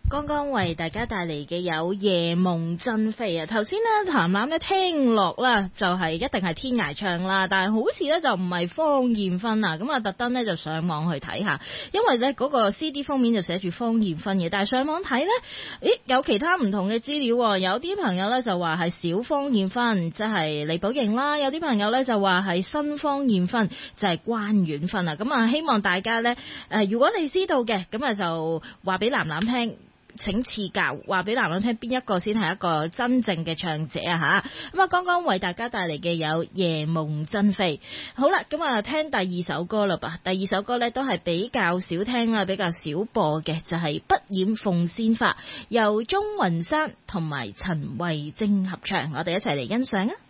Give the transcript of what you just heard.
剛剛為大家帶嚟嘅有夜夢真飛啊！頭先呢譚欖咧聽落啦，就係一定係天涯唱啦，但係好似咧就唔係方艷芬啊！咁啊特登咧就上網去睇下，因為咧嗰個 CD 封面就寫住方艷芬嘅，但係上網睇咧，咦有其他唔同嘅資料喎，有啲朋友咧就話係小方艷芬，即係李寶瑩啦；有啲朋友咧就話係新方艷芬，就係關婉芬啊！咁啊希望大家咧如果你知道嘅，咁啊就話俾藍藍聽。請賜教，話俾男人聽邊一個先係一個真正嘅唱者啊吓！咁啊，剛剛為大家帶嚟嘅有夜夢真飛。好啦，咁啊聽第二首歌啦吧。第二首歌呢都係比較少聽啦，比較少播嘅，就係、是《不染鳳仙花》，由鍾雲山同埋陳慧晶合唱，我哋一齊嚟欣賞啊！